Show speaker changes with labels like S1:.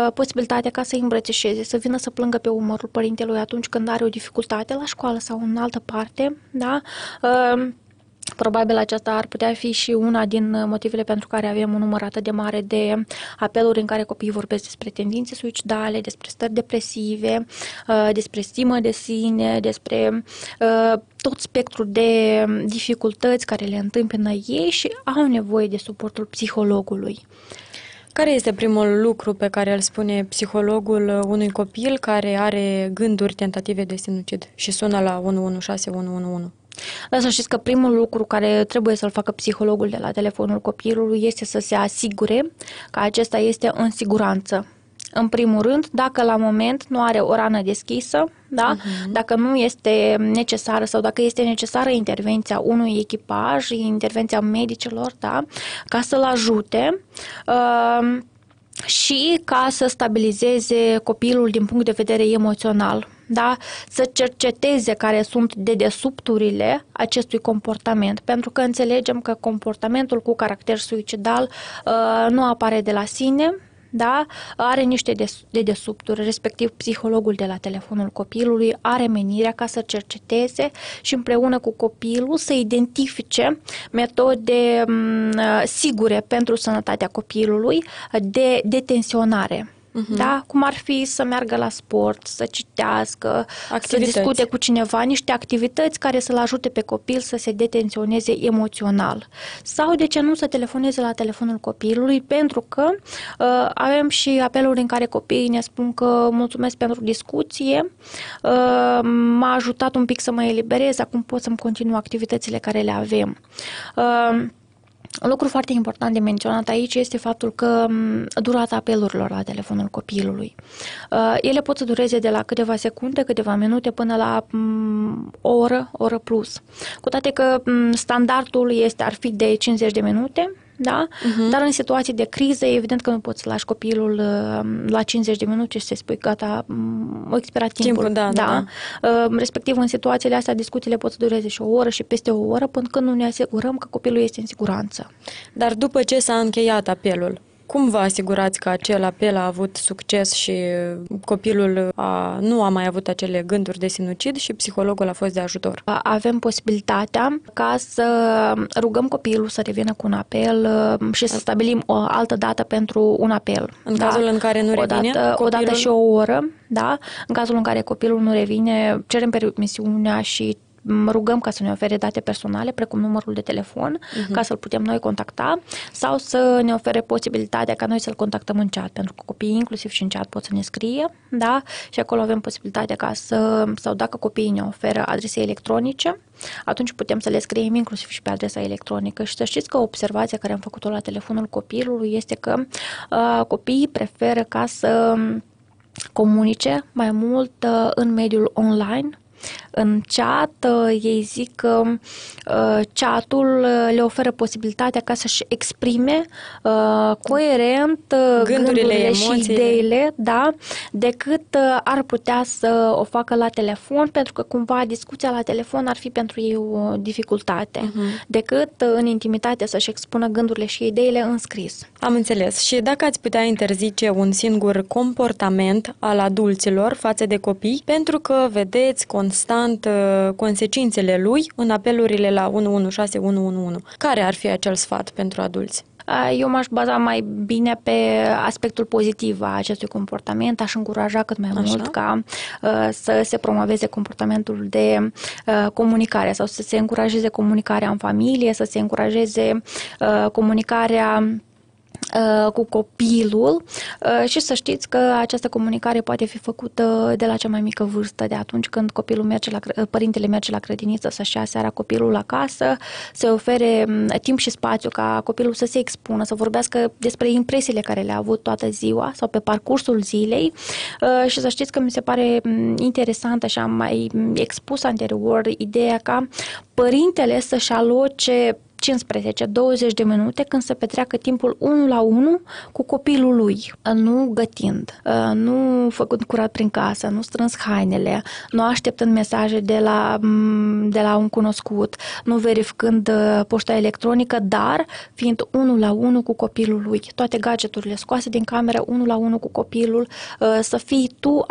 S1: posibilitatea ca să îi îmbrățișeze, să vină să plângă pe umărul părintelui atunci când are o dificultate la școală sau în altă parte, da? Probabil aceasta ar putea fi și una din motivele pentru care avem un număr atât de mare de apeluri în care copiii vorbesc despre tendințe suicidale, despre stări depresive, despre stimă de sine, despre tot spectrul de dificultăți care le întâmpină ei și au nevoie de suportul psihologului.
S2: Care este primul lucru pe care îl spune psihologul unui copil care are gânduri tentative de sinucid și sună la 116
S1: Dar să știți că primul lucru care trebuie să-l facă psihologul de la telefonul copilului este să se asigure că acesta este în siguranță. În primul rând, dacă la moment nu are o rană deschisă, da? Dacă nu este necesară sau dacă este necesară intervenția unui echipaj, intervenția medicilor, da? Ca să-l ajute și ca să stabilizeze copilul din punct de vedere emoțional. Da? Să cerceteze care sunt dedesubturile acestui comportament, pentru că înțelegem că comportamentul cu caracter suicidal nu apare de la sine, da? Are niște dedesubturi, respectiv psihologul de la telefonul copilului are menirea ca să cerceteze și împreună cu copilul să identifice metode sigure pentru sănătatea copilului de detenționare. Da? Cum ar fi să meargă la sport, să citească, să discute cu cineva, niște activități care să-l ajute pe copil să se detenționeze emoțional. Sau, de ce nu, să telefoneze la telefonul copilului, pentru că avem și apeluri în care copiii ne spun că mulțumesc pentru discuție, m-a ajutat un pic să mă eliberez, acum pot să-mi continui activitățile care le avem. Un lucru foarte important de menționat aici este faptul că durata apelurilor la telefonul copilului. Ele pot să dureze de la câteva secunde, câteva minute, până la o oră plus. Cu toate că standardul ar fi de 50 de minute, da? Dar în situații de criză, evident că nu poți să lași copilul la 50 de minute și să-i spui gata, a expirat timpul.
S2: Da.
S1: Respectiv, în situațiile astea, discuțiile pot să dureze și o oră și peste o oră, până când nu ne asigurăm că copilul este în siguranță.
S2: Dar după ce s-a încheiat apelul, cum vă asigurați că acel apel a avut succes și copilul nu a mai avut acele gânduri de sinucid și psihologul a fost de ajutor?
S1: Avem posibilitatea ca să rugăm copilul să revină cu un apel și să stabilim o altă dată pentru un apel.
S2: În cazul în care nu revine copilul?
S1: O dată și o oră, da? În cazul în care copilul nu revine, cerem permisiunea și rugăm ca să ne ofere date personale, precum numărul de telefon, ca să-l putem noi contacta, sau să ne ofere posibilitatea ca noi să-l contactăm în chat, pentru că copiii, inclusiv și în chat, pot să ne scrie, da? Și acolo avem posibilitatea ca sau dacă copiii ne oferă adrese electronice, atunci putem să le scriem inclusiv și pe adresa electronică. Și să știți că observația care am făcut-o la telefonul copilului este că copiii preferă ca să comunice mai mult în mediul online. În chat, ei zic că chatul le oferă posibilitatea ca să-și exprime coerent gândurile și ideile, da, decât ar putea să o facă la telefon, pentru că cumva discuția la telefon ar fi pentru ei o dificultate, decât în intimitate să-și expună gândurile și ideile în scris.
S2: Am înțeles. Și dacă ați putea interzice un singur comportament al adulților față de copii, pentru că vedeți constant consecințele lui în apelurile la 116 care ar fi acel sfat pentru adulți?
S1: Eu m-aș baza mai bine pe aspectul pozitiv a acestui comportament, aș încuraja cât mai mult ca să se promoveze comportamentul de comunicare sau să se încurajeze comunicarea în familie, să se încurajeze comunicarea cu copilul și să știți că această comunicare poate fi făcută de la cea mai mică vârstă, de atunci când părintele merge la grădiniță să-și ia seara copilul acasă, să ofere timp și spațiu ca copilul să se expună, să vorbească despre impresiile care le-a avut toată ziua sau pe parcursul zilei și să știți că mi se pare interesantă și am mai expus anterior ideea ca părintele să-și aloce 15-20 de minute când să petreacă timpul 1 la 1 cu copilul lui, nu gătind, nu făcând curat prin casă, nu strâns hainele, nu așteptând mesaje de la un cunoscut, nu verificând poșta electronică, dar fiind 1 la 1 cu copilul lui. Toate gadgeturile scoase din cameră 1 la 1 cu copilul, să fii tu